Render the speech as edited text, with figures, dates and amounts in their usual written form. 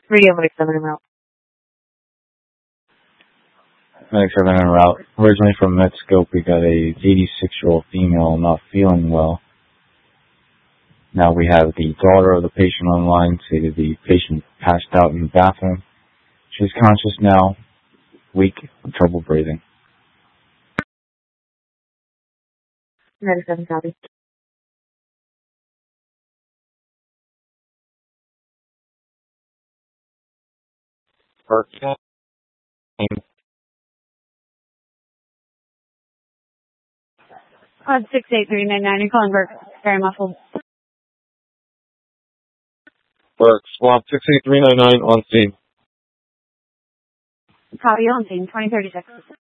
Radio Medic 7 en route. Medic 7 en route. Originally from Medscope, we got a 86-year-old female not feeling well. Now we have the daughter of the patient online, stated the patient passed out in the bathroom. She's conscious now, weak, and trouble breathing. Medic 7 copy. Perfect. 68399, you're calling Burke. Very muffled. Burke, swap 68399 on scene. Copy on scene, 2036.